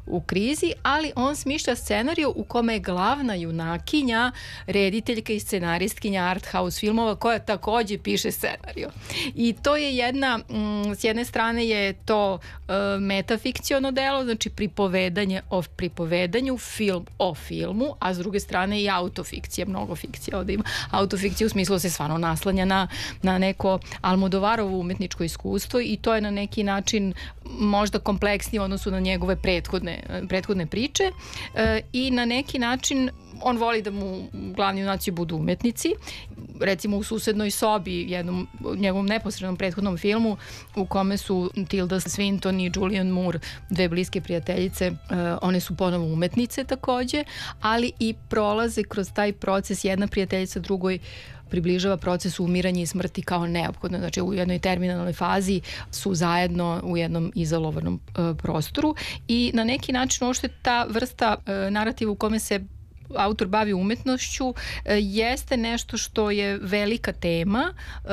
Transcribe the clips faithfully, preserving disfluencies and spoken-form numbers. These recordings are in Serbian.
u krizi, ali on smišlja scenariju u kome je glavna junakinja, rediteljka i scenaristkinja art house filmova koja takođe piše scenariju. I to je jedna, mm, s jedne strane je to uh, metafikciono delo, znači pripovedanje o pripovedanju, film o filmu, a s druge strane i autofikcija, mnogo fikcija ovde ima. Autofikcija u smislu da se stvarno naslanja na, na neko Almodovarovo umetničko iskustvo i to je na neki način možda kompleksnije u odnosu na njegove prethodne, prethodne priče e, i na neki način on voli da mu glavni junaci budu umetnici. Recimo u Susednoj sobi, jednom njegovom neposrednom prethodnom filmu u kome su Tilda Swinton i Julianne Moore, dve bliske prijateljice, uh, one su ponovo umetnice takođe, ali i prolaze kroz taj proces, jedna prijateljica drugoj približava proces umiranja i smrti kao neophodno. Znači u jednoj terminalnoj fazi su zajedno u jednom izolovanom uh, prostoru i na neki način uopšte ta vrsta uh, narativa u kome se autor bavi umetnošću jeste nešto što je velika tema,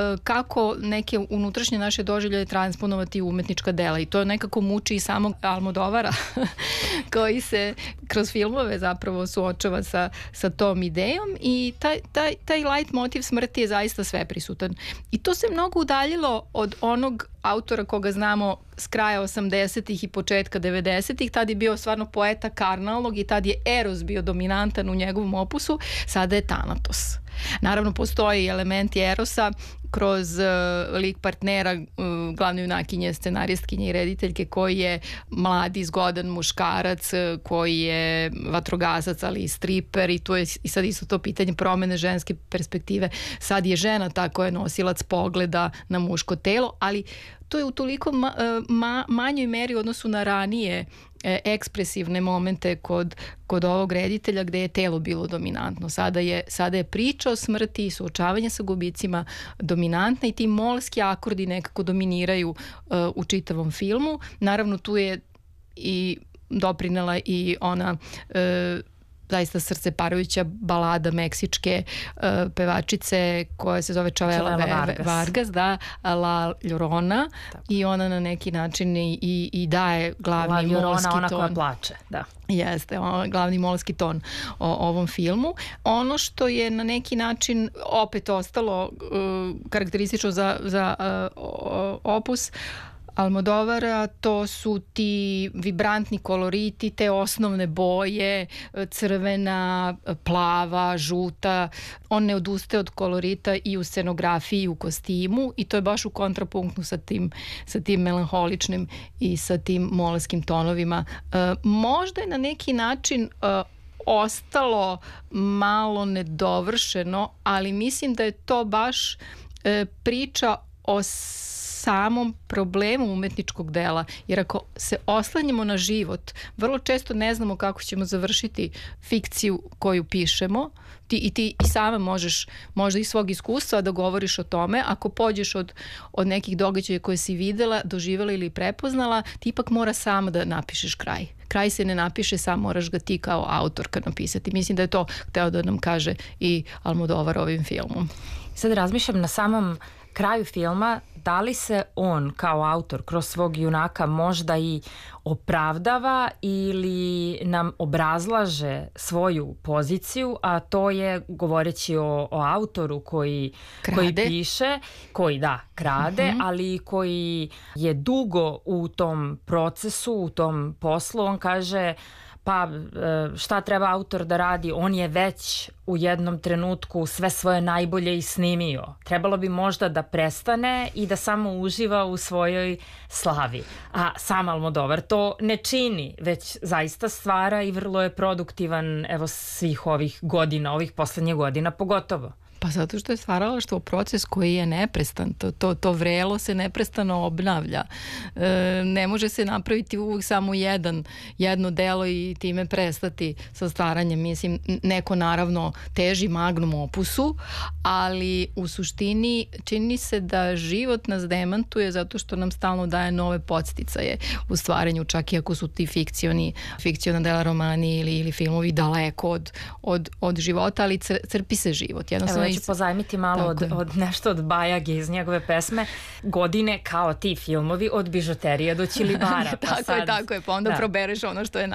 kako neke unutrašnje naše doživljaje transponovati u umetnička dela i to nekako muči i samog Almodovara koji se kroz filmove zapravo suočava sa, sa tom idejom i taj, taj, taj light motiv smrti je zaista sveprisutan. I to se mnogo udaljilo od onog autora koga znamo s kraja osamdesetih i početka devedesetih, tad je bio stvarno poeta karnalnog i tad je Eros bio dominantan u njegovom opusu, sada je Thanatos. Naravno, postoji elementi Erosa kroz uh, lik partnera uh, glavne junakinje, scenaristkinje i rediteljke koji je mladi, zgodan muškarac, uh, koji je vatrogasac, ali i striper i tu je i sad isto to pitanje promene ženske perspektive. Sad je žena ta koja je nosilac pogleda na muško telo, ali to je u toliko ma, ma, manjoj meri u odnosu na ranije e, ekspresivne momente kod, kod ovog reditelja gde je telo bilo dominantno. Sada je, sada je priča o smrti i suočavanje sa gubicima dominantna i ti molski akordi nekako dominiraju uh, u čitavom filmu. Naravno tu je i doprinela i ona uh, zaista srceparujuća balada meksičke uh, pevačice koja se zove Chavela Vargas. Vargas, da, La Llorona. Tako. I ona na neki način i, i, i daje glavni La Llorona, molski ton. ona koja plače, da. Jeste, on, glavni molski ton o ovom filmu. Ono što je na neki način opet ostalo uh, karakteristično za, za uh, opus Almodovara, to su ti vibrantni koloriti, te osnovne boje, crvena, plava, žuta. On ne odustaje od kolorita i u scenografiji i u kostimu i to je baš u kontrapunktu sa tim, sa tim melanholičnim i sa tim moleskim tonovima. E, možda je na neki način e, ostalo malo nedovršeno, ali mislim da je to baš e, priča o samom problemu umetničkog dela, jer ako se oslanjamo na život, vrlo često ne znamo kako ćemo završiti fikciju koju pišemo. Ti, i ti i sama možeš možda iz svog iskustva da govoriš o tome, ako pođeš od, od nekih događaja koje si videla, doživjela ili prepoznala, ti ipak mora sama da napišeš kraj. Kraj se ne napiše, sam moraš ga ti kao autorka napisati. Mislim da je to hteo da nam kaže i Almodovar ovim filmom. Sad razmišljam na samom kraju filma, da li se on kao autor kroz svog junaka možda i opravdava ili nam obrazlaže svoju poziciju, a to je govoreći o, o autoru koji, koji piše, koji da, krade, uh-huh. ali koji je dugo u tom procesu, u tom poslu. On kaže, pa šta treba autor da radi, on je već u jednom trenutku sve svoje najbolje i snimio. Trebalo bi možda da prestane i da samo uživa u svojoj slavi. A sam Almodovar to ne čini, već zaista stvara i vrlo je produktivan evo svih ovih godina, ovih poslednjih godina pogotovo. Pa zato što je stvaralaštvo proces koji je neprestan, to, to, to vrelo se neprestano obnavlja. E, ne može se napraviti uvijek samo jedan, jedno delo i time prestati sa stvaranjem. Mislim, neko naravno teži magnum opusu, ali u suštini čini se da život nas demantuje zato što nam stalno daje nove podsticaje u stvaranju, čak i ako su ti fikcioni, fikciona dela, romani ili, ili filmovi daleko od, od, od života, ali cr, crpi se život. Jednostavno ja ću pozajmiti malo od, od nešto od Bajage iz njegove pesme. Godine kao ti filmovi od bižuterije do Ćilibara. tako pa sad, je, tako je, pa onda da. probereš ono što je